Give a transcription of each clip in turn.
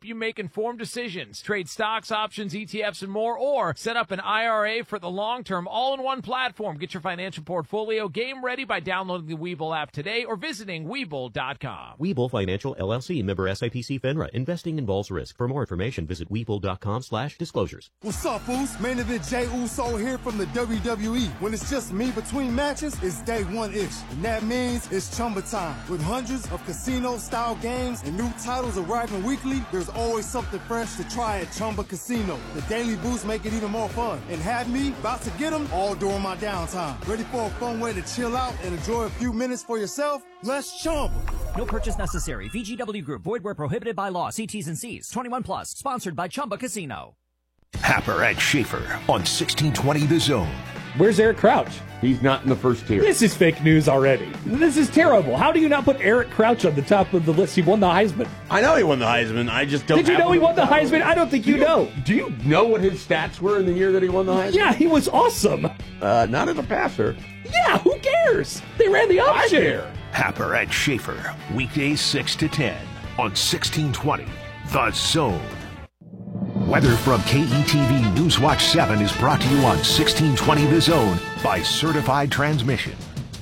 help you make informed decisions. Trade stocks, options, ETFs, and more, or set up an IRA for the long term all in one platform. Get your financial portfolio game ready by downloading the Webull app today or visiting Webull.com. Webull Financial LLC, member SIPC FINRA. Investing involves risk. For more information, visit Webull.com/disclosures. What's up, fools? Main event Jey Uso here from the WWE. When it's just me between matches, it's day one-ish. And that means it's Chumba time. With hundreds of casino-style games and new titles arriving weekly, there's always something fresh to try at Chumba Casino. The daily boosts make it even more fun. And have me about to get them all during my downtime. Ready for a fun way to chill out and enjoy a few minutes for yourself? Let's Chumba. No purchase necessary. VGW Group. Void where prohibited by law. See T's and C's. 21 plus. Sponsored by Chumba Casino. Happer and Schaefer on 1620 The Zone. Where's Eric Crouch? He's not in the first tier. This is fake news already. This is terrible. How do you not put Eric Crouch on the top of the list? He won the Heisman. I know he won the Heisman. I just don't. Did you know he won the Heisman? I don't think you know. Do you know what his stats were in the year that he won the Heisman? Yeah, he was awesome. Not as a passer. Yeah, who cares? They ran the option. Happer and Schaefer, weekdays 6 to 10 on 1620 The Zone. Weather from KETV Newswatch 7 is brought to you on 1620 The Zone by Certified Transmission.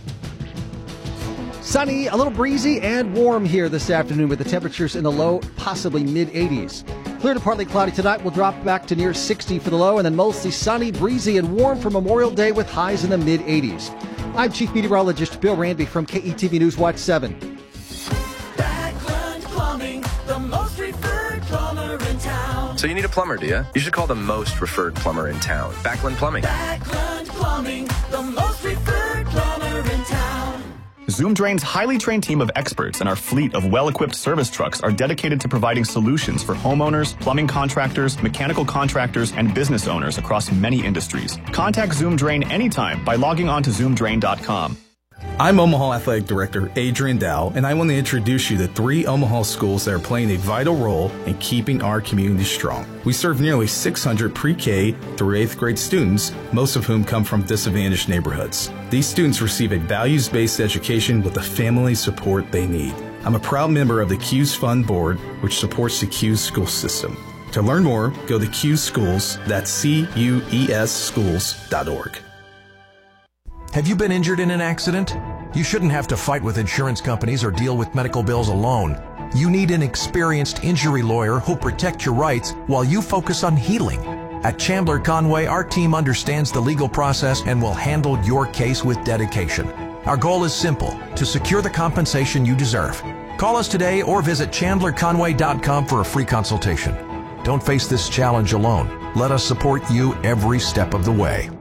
Sunny, a little breezy, and warm here this afternoon with the temperatures in the low, possibly mid-80s. Clear to partly cloudy tonight. We'll drop back to near 60 for the low, and then mostly sunny, breezy, and warm for Memorial Day with highs in the mid-80s. I'm Chief Meteorologist Bill Ranby from KETV Newswatch 7. Backlund Plumbing, the most referred plumber in town. So you need a plumber, do you? You should call the most referred plumber in town. Backlund Plumbing. Backlund Plumbing, the most referred plumber in town. Zoom Drain's highly trained team of experts and our fleet of well-equipped service trucks are dedicated to providing solutions for homeowners, plumbing contractors, mechanical contractors, and business owners across many industries. Contact Zoom Drain anytime by logging on to zoomdrain.com. I'm Omaha Athletic Director Adrian Dow, and I want to introduce you to 3 Omaha schools that are playing a vital role in keeping our community strong. We serve nearly 600 pre-K through 8th grade students, most of whom come from disadvantaged neighborhoods. These students receive a values-based education with the family support they need. I'm a proud member of the CUES Fund Board, which supports the CUES school system. To learn more, go to CUES Schools, that's CUES schools.org. Have you been injured in an accident? You shouldn't have to fight with insurance companies or deal with medical bills alone. You need an experienced injury lawyer who'll protect your rights while you focus on healing. At Chandler Conway, our team understands the legal process and will handle your case with dedication. Our goal is simple: to secure the compensation you deserve. Call us today or visit chandlerconway.com for a free consultation. Don't face this challenge alone. Let us support you every step of the way.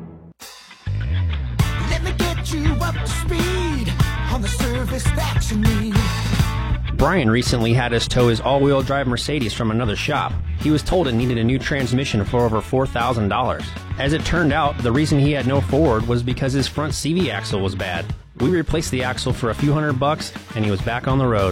You up to speed on the service that you need. Brian recently had us tow his all-wheel drive Mercedes from another shop. He was told it needed a new transmission for over $4,000. As it turned out, the reason he had no Ford was because his front CV axle was bad. We replaced the axle for a few $100 and he was back on the road.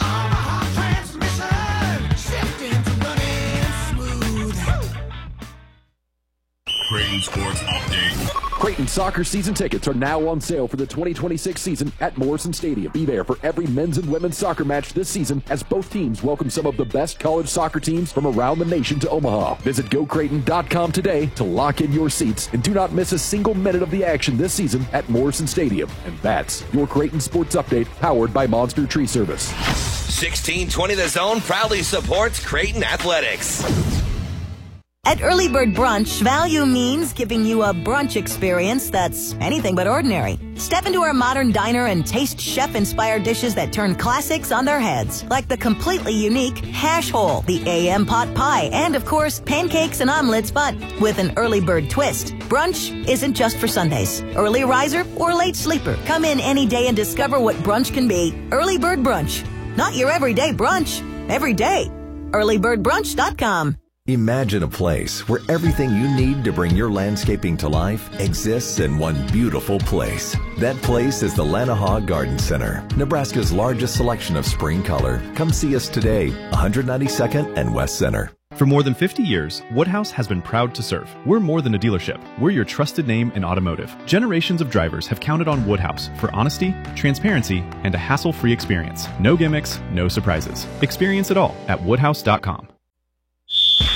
Creighton Sports Update. Creighton soccer season tickets are now on sale for the 2026 season at Morrison Stadium. Be there for every men's and women's soccer match this season as both teams welcome some of the best college soccer teams from around the nation to Omaha. Visit GoCreighton.com today to lock in your seats and do not miss a single minute of the action this season at Morrison Stadium. And that's your Creighton Sports Update, powered by Monster Tree Service. 1620 The Zone proudly supports Creighton Athletics. At Early Bird Brunch, value means giving you a brunch experience that's anything but ordinary. Step into our modern diner and taste chef-inspired dishes that turn classics on their heads, like the completely unique hash hole, the AM pot pie, and, of course, pancakes and omelets, but with an Early Bird twist. Brunch isn't just for Sundays. Early riser or late sleeper, come in any day and discover what brunch can be. Early Bird Brunch. Not your everyday brunch. Every day. earlybirdbrunch.com. Imagine a place where everything you need to bring your landscaping to life exists in one beautiful place. That place is the Lanahaw Garden Center, Nebraska's largest selection of spring color. Come see us today, 192nd and West Center. For more than 50 years, Woodhouse has been proud to serve. We're more than a dealership. We're your trusted name in automotive. Generations of drivers have counted on Woodhouse for honesty, transparency, and a hassle-free experience. No gimmicks, no surprises. Experience it all at Woodhouse.com.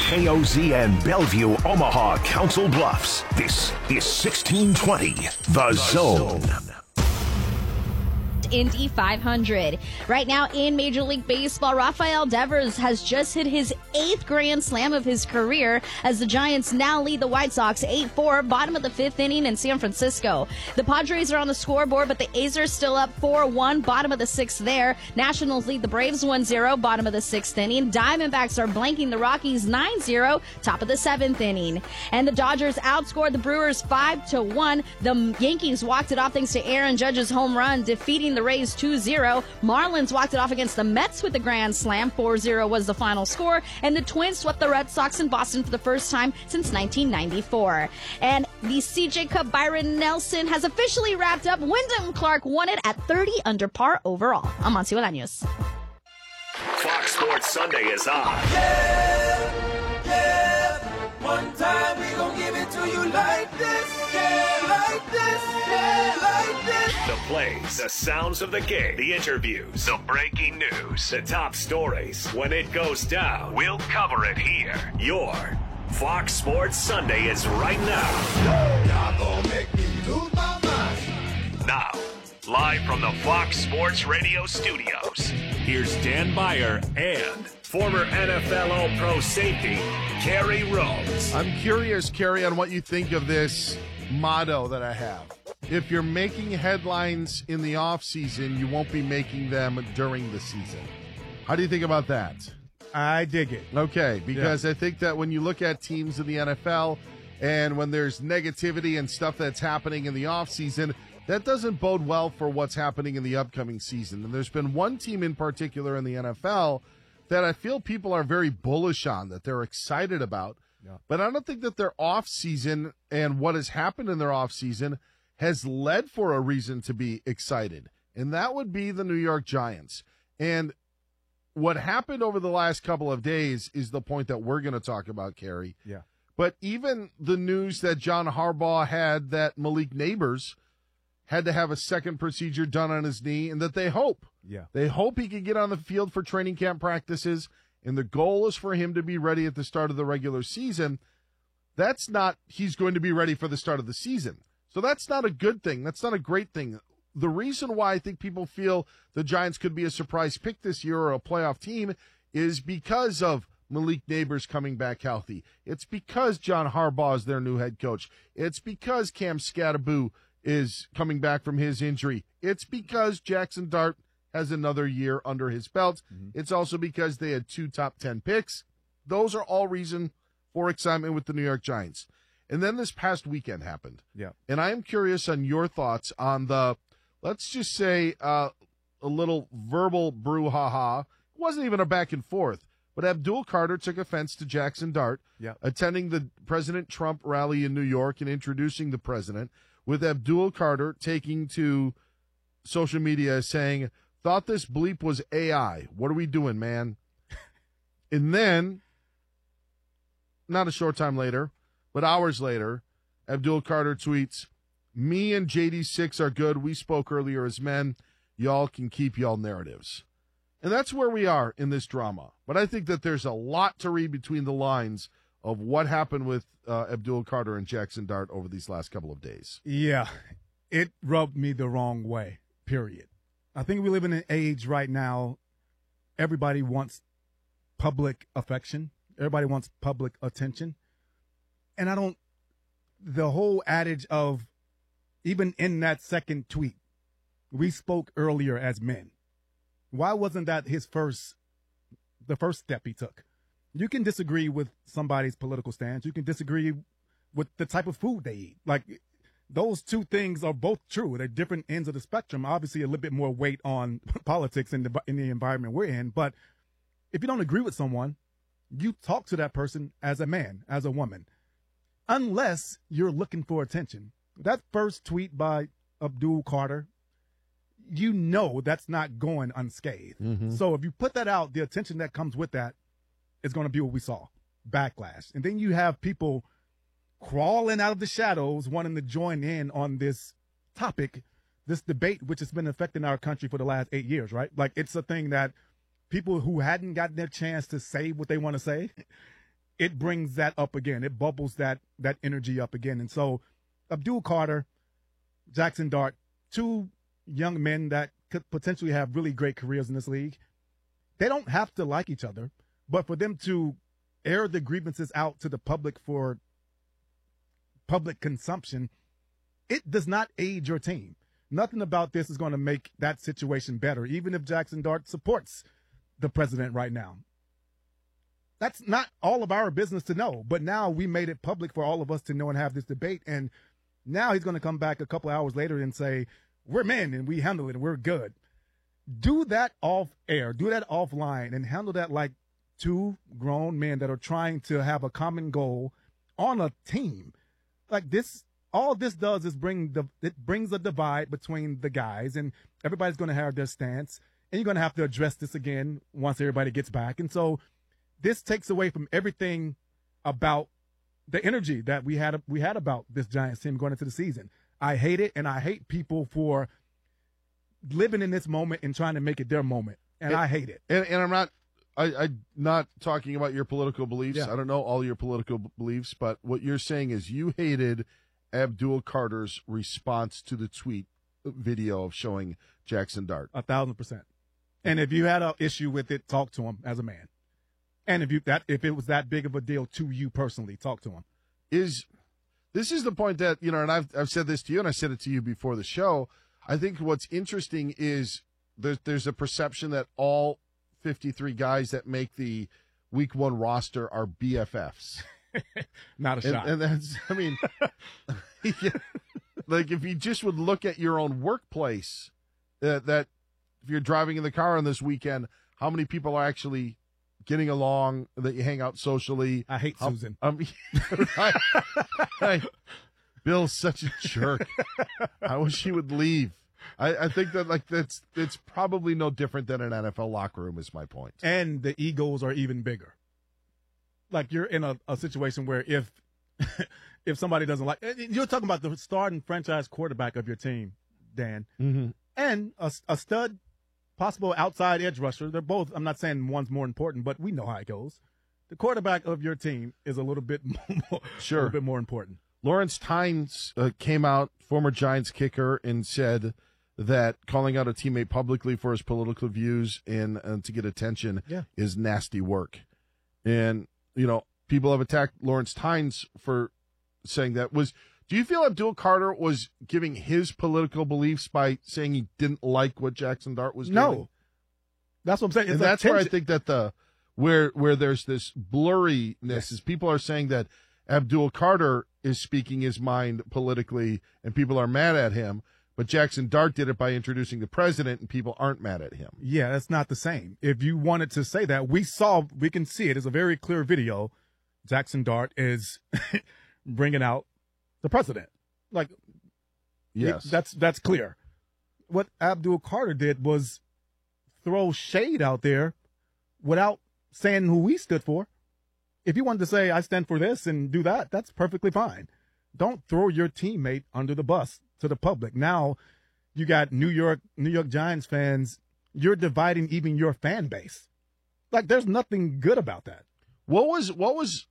KOZ and Bellevue, Omaha, Council Bluffs. This is 1620 The Zone. Indy 500. Right now in Major League Baseball, Rafael Devers has just hit his 8th grand slam of his career as the Giants now lead the White Sox 8-4, bottom of the 5th inning in San Francisco. The Padres are on the scoreboard, but the A's are still up 4-1, bottom of the 6th there. Nationals lead the Braves 1-0, bottom of the 6th inning. Diamondbacks are blanking the Rockies 9-0, top of the 7th inning. And the Dodgers outscored the Brewers 5-1. The Yankees walked it off thanks to Aaron Judge's home run, defeating the Rays 2-0. Marlins walked it off against the Mets with a grand slam. 4-0 was the final score. And the Twins swept the Red Sox in Boston for the first time since 1994. And the CJ Cup Byron Nelson has officially wrapped up. Wyndham Clark won it at 30 under par overall. I'm Monty Bolaños. Fox Sports Sunday is on. Yeah. One time we gon' give it to you like this. Yeah, like this. Yeah, like this. The plays, the sounds of the game, the interviews, the breaking news, the top stories. When it goes down, we'll cover it here. Your Fox Sports Sunday is right now. Y'all gon' make me lose my mind. Now, live from the Fox Sports Radio studios, here's Dan Beyer and former NFL All-Pro safety, Kerry Rhodes. I'm curious, Kerry, on what you think of this motto that I have. If you're making headlines in the offseason, you won't be making them during the season. How do you think about that? I dig it. Okay, because I think that when you look at teams in the NFL and when there's negativity and stuff that's happening in the offseason, that doesn't bode well for what's happening in the upcoming season. And there's been one team in particular in the NFL that I feel people are very bullish on, that they're excited about. Yeah. But I don't think that their offseason and what has happened in their offseason has led for a reason to be excited. And that would be the New York Giants. And what happened over the last couple of days is the point that we're going to talk about, Kerry. Yeah. But even the news that John Harbaugh had that Malik Neighbors had to have a second procedure done on his knee, and that they hope he can get on the field for training camp practices, and the goal is for him to be ready at the start of the regular season. That's not he's going to be ready for the start of the season. So that's not a good thing. That's not a great thing. The reason why I think people feel the Giants could be a surprise pick this year or a playoff team is because of Malik Neighbors coming back healthy. It's because John Harbaugh is their new head coach. It's because Cam Skattebo is coming back from his injury. It's because Jackson Dart has another year under his belt. Mm-hmm. It's also because they had 2 top 10 picks. Those are all reason for excitement with the New York Giants. And then this past weekend happened. Yeah. And I am curious on your thoughts on the, let's just say, a little verbal brouhaha. It wasn't even a back and forth. But Abdul Carter took offense to Jackson Dart attending the President Trump rally in New York and introducing the president, with Abdul Carter taking to social media saying, "Thought this bleep was AI. What are we doing, man?" And then, not a short time later, but hours later, Abdul Carter tweets, "Me and JD6 are good. We spoke earlier as men. Y'all can keep y'all narratives." And that's where we are in this drama. But I think that there's a lot to read between the lines of what happened with Abdul Carter and Jackson Dart over these last couple of days. Yeah, it rubbed me the wrong way, period. I think we live in an age right now, everybody wants public affection. Everybody wants public attention. And the whole adage of, even in that second tweet, we spoke earlier as men. Why wasn't that the first step he took? You can disagree with somebody's political stance. You can disagree with the type of food they eat. Like, those two things are both true. They're different ends of the spectrum. Obviously, a little bit more weight on politics in the environment we're in. But if you don't agree with someone, you talk to that person as a man, as a woman, unless you're looking for attention. That first tweet by Abdul Carter, you know that's not going unscathed. Mm-hmm. So if you put that out, the attention that comes with that is going to be what we saw, backlash. And then you have people crawling out of the shadows wanting to join in on this topic, this debate, which has been affecting our country for the last 8 years, right? Like, it's a thing that people who hadn't gotten their chance to say what they want to say it brings that up again. It bubbles that energy up again. And so Abdul Carter, Jackson Dart, two young men that could potentially have really great careers in this league. They don't have to like each other, but for them to air the grievances out to the public for public consumption, it does not aid your team. Nothing about this is going to make that situation better, even if Jackson Dart supports the president right now. That's not all of our business to know, but now we made it public for all of us to know and have this debate, and now he's going to come back a couple hours later and say, we're men and we handle it and we're good. Do that off air, do that offline, and handle that like two grown men that are trying to have a common goal on a team. Like this, all this does is it brings a divide between the guys, and everybody's going to have their stance, and you're going to have to address this again once everybody gets back. And so this takes away from everything about the energy that we had about this Giants team going into the season. I hate it, and I hate people for living in this moment and trying to make it their moment, and I hate it. And I'm not talking about your political beliefs. Yeah. I don't know all your political beliefs, but what you're saying is you hated Abdul Carter's response to the tweet video of showing Jackson Dart. 1,000%. And if you had an issue with it, talk to him as a man. And if it was that big of a deal to you personally, talk to him. This is the point that, and I've said this to you, and I said it to you before the show. I think what's interesting is there's a perception that all 53 guys that make the Week 1 roster are BFFs. Not a shot. And that's, I mean, like if you just would look at your own workplace, that if you're driving in the car on this weekend, how many people are actually getting along, that you hang out socially. I hate Susan. Bill's such a jerk. I wish he would leave. I think that it's probably no different than an NFL locker room is my point. And the egos are even bigger. Like you're in a situation where if somebody doesn't like, you're talking about the starting franchise quarterback of your team, Dan, and a stud, possible outside edge rusher. They're both, I'm not saying one's more important, but we know how it goes. The quarterback of your team is a little bit more important. Lawrence Tynes came out, former Giants kicker, and said that calling out a teammate publicly for his political views and to get attention is nasty work. And, people have attacked Lawrence Tynes for saying that. Do you feel Abdul Carter was giving his political beliefs by saying he didn't like what Jackson Dart was doing? No. That's what I'm saying. And that's where I think that where there's this blurriness is people are saying that Abdul Carter is speaking his mind politically and people are mad at him, but Jackson Dart did it by introducing the president and people aren't mad at him. Yeah, that's not the same. If you wanted to say that, we can see it. It's a very clear video. Jackson Dart is bringing out the president. Like, yes, that's clear. What Abdul Carter did was throw shade out there without saying who he stood for. If you wanted to say, I stand for this and do that, that's perfectly fine. Don't throw your teammate under the bus to the public. Now you got New York Giants fans. You're dividing even your fan base. Like, there's nothing good about that. What was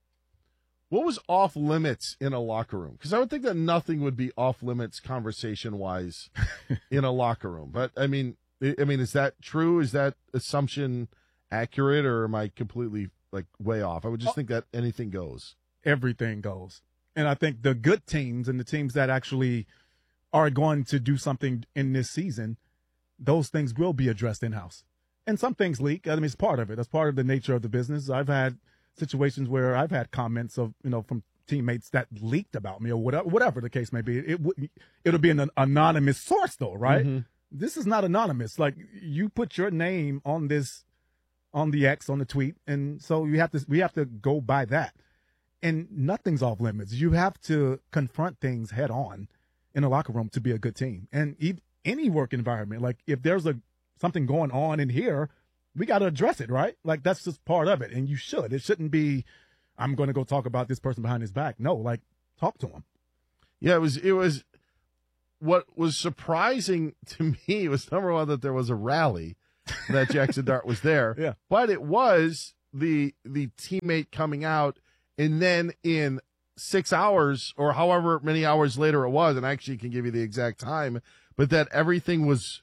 off limits in a locker room? Because I would think that nothing would be off limits conversation wise in a locker room. But I mean, is that true? Is that assumption accurate, or am I completely way off? I would just think that anything goes. Everything goes. And I think the good teams and the teams that actually are going to do something in this season, those things will be addressed in-house. And some things leak. I mean, it's part of it. That's part of the nature of the business. I've had situations where I've had comments of, from teammates that leaked about me or whatever the case may be. It'll be an anonymous source though, right? Mm-hmm. This is not anonymous. Like, you put your name on this, on the X, on the tweet. And so we have to go by that. And nothing's off limits. You have to confront things head on in a locker room to be a good team. And any work environment, like if there's something going on in here, we got to address it, right? Like, that's just part of it. And you should. It shouldn't be, I'm going to go talk about this person behind his back. No, talk to him. Yeah, it was what was surprising to me was, number one, that there was a rally, that Jackson Dart was there. Yeah. But it was the teammate coming out, and then in 6 hours or however many hours later it was, and I actually can give you the exact time, but that everything was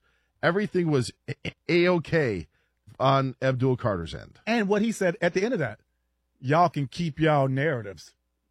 A-okay on Abdul Carter's end. And what he said at the end of that, y'all can keep y'all narratives.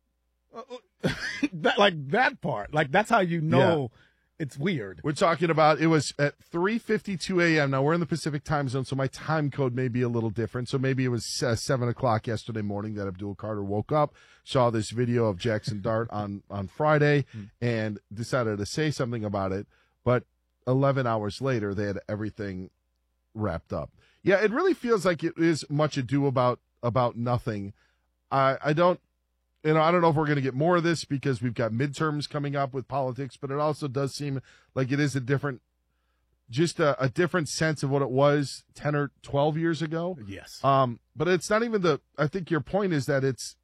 that part, that's how you know it's weird. We're talking about, it was at 3:52 a.m. Now, we're in the Pacific time zone, so my time code may be a little different. So maybe it was 7 o'clock yesterday morning that Abdul Carter woke up, saw this video of Jackson Dart on Friday, and decided to say something about it. But 11 hours later, they had everything wrapped up. Yeah, it really feels like it is much ado about nothing. I don't know if we're going to get more of this because we've got midterms coming up with politics, but it also does seem like it is a different sense of what it was 10 or 12 years ago. Yes. But it's not even I think your point is that it's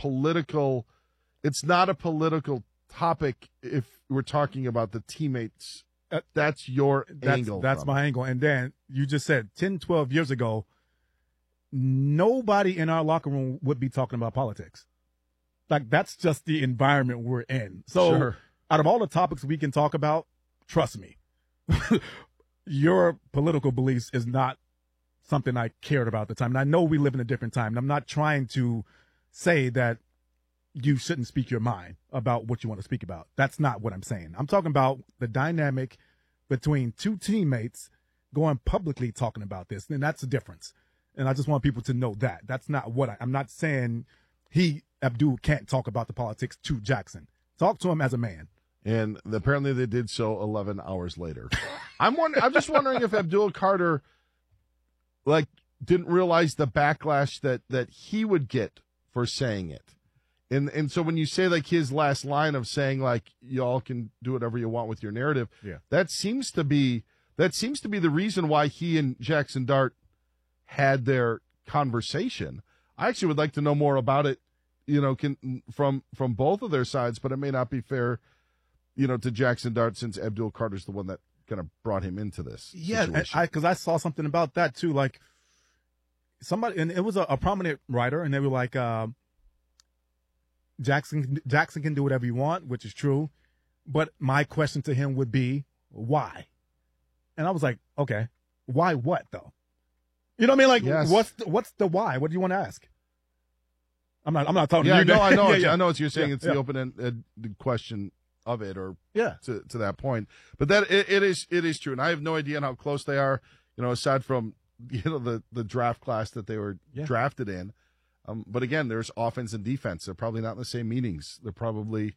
not a political topic if we're talking about the teammates. That's your angle. That's my angle. And then you just said 10, 12 years ago, nobody in our locker room would be talking about politics. That's just the environment we're in. So out of all the topics we can talk about, trust me, your political beliefs is not something I cared about at the time. And I know we live in a different time. And I'm not trying to say that you shouldn't speak your mind about what you want to speak about. That's not what I'm saying. I'm talking about the dynamic between two teammates going publicly talking about this. And that's the difference. And I just want people to know that. That's not what I'm not saying Abdul can't talk about the politics to Jackson. Talk to him as a man. And apparently they did so 11 hours later. I'm just wondering if Abdul Carter didn't realize the backlash that he would get for saying it. And so when you say his last line of saying y'all can do whatever you want with your narrative, that seems to be the reason why he and Jackson Dart had their conversation. I actually would like to know more about it, from both of their sides, but it may not be fair, to Jackson Dart since Abdul Carter's the one that kind of brought him into this. Yeah, because I saw something about that too. Somebody, and it was a prominent writer, and they were like, Jackson can do whatever you want, which is true. But my question to him would be, why? And I was like, okay, why what though? You know what I mean? Yes. What's the why? What do you want to ask? I'm not talking to you. No, I know. I know what you're saying. It's the open-ended question of it, or to that point. But that it is true, and I have no idea how close they are. Aside from the draft class that they were drafted in. But again, there's offense and defense. They're probably not in the same meetings. They're probably,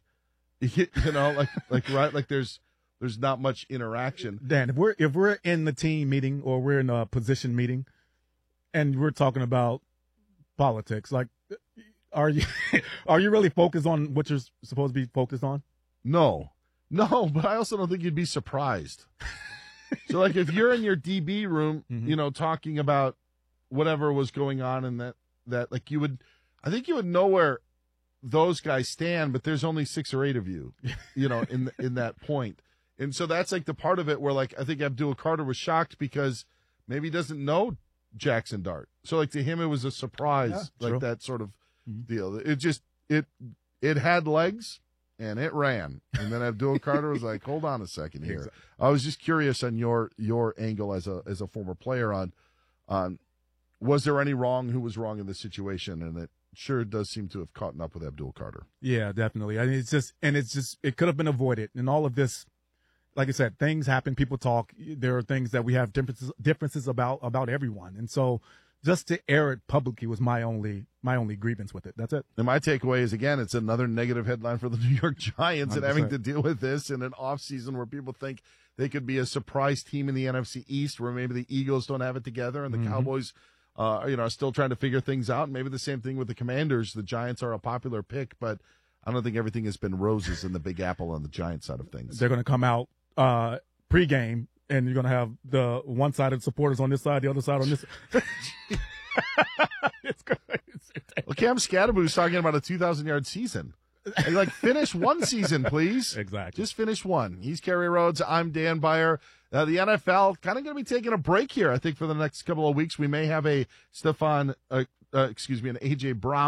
there's not much interaction. Dan, if we're in the team meeting or we're in a position meeting, and we're talking about politics, are you really focused on what you're supposed to be focused on? No, but I also don't think you'd be surprised. So if you're in your DB room, talking about whatever was going on in that you would, I think you would know where those guys stand, but there's only 6 or 8 of you, in that point. And so that's the part of it where I think Abdul Carter was shocked because maybe he doesn't know Jackson Dart. So to him, it was a surprise, that sort of deal. It just, it had legs and it ran. And then Abdul Carter was like, hold on a second here. Exactly. I was just curious on your angle as a former player on was there any who was wrong in this situation? And it sure does seem to have caught up with Abdul Carter. Yeah, definitely. I mean, it could have been avoided. And all of this, like I said, things happen, people talk. There are things that we have differences about everyone. And so just to air it publicly was my only grievance with it. That's it. And my takeaway is, again, it's another negative headline for the New York Giants 100%. And having to deal with this in an offseason where people think they could be a surprise team in the NFC East, where maybe the Eagles don't have it together and the Cowboys are still trying to figure things out. Maybe the same thing with the Commanders. The Giants are a popular pick, but I don't think everything has been roses in the Big Apple on the Giants side of things. They're going to come out pregame, and you're going to have the one side of supporters on this side, the other side on this. It's crazy. Well, Cam Scatterboo's talking about a 2,000-yard season. Finish one season, please. Exactly. Just finish one. He's Kerry Rhodes. I'm Dan Beyer. The NFL kind of going to be taking a break here, I think, for the next couple of weeks. We may have a Stephon an A.J. Brown